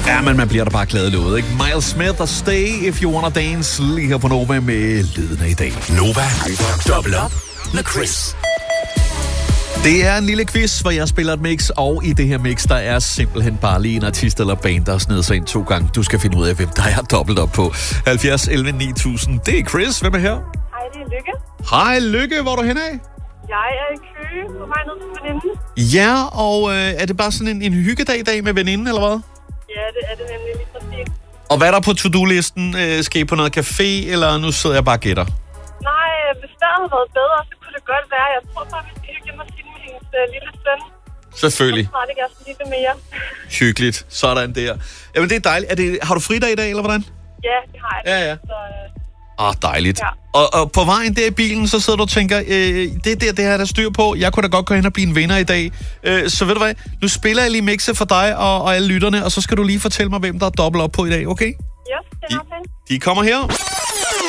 Ja, men man bliver da bare glad i låget, ikke? Miles Smith og Stay If You Wanna Dance lige her på Nova med lyden i dag. Nova, dobbelt op med Chris. Det er en lille quiz, hvor jeg spiller et mix, og i det her mix, der er simpelthen bare lige en artist eller band, der har snedet sig ind 2 gange. Du skal finde ud af, hvem der er dobbelt op på. 70 11 9000. Det er Chris. Hvem er her? Hej, det er Lykke. Hej, Lykke. Hvor er du henne af? Jeg er i Køge på vej ned til veninden. Ja, og er det bare sådan en hyggedag i dag med veninden, eller hvad? Ja, det er det nemlig lige præcis. Og hvad er der på to-do-listen? Skal I på noget café, eller nu sidder jeg bare og gætter? Nej, hvis der havde været bedre, så kunne det godt være. Jeg tror bare, vi skal hygge mig til med hendes lille søn. Selvfølgelig. Så det gerne lidt mere. Hyggeligt. Sådan der. Jamen, det er dejligt. Har du fridag i dag, eller hvordan? Ja, det har jeg. Ja. Så, Dejligt. Ja. Og på vejen der i bilen, så sidder du og tænker, det har jeg da styr på. Jeg kunne da godt gå hen og blive en vinder i dag. Så ved du hvad, nu spiller jeg lige mixet for dig og alle lytterne, og så skal du lige fortælle mig, hvem der er dobbelt op på i dag, okay? Ja, det er nok. De kommer her.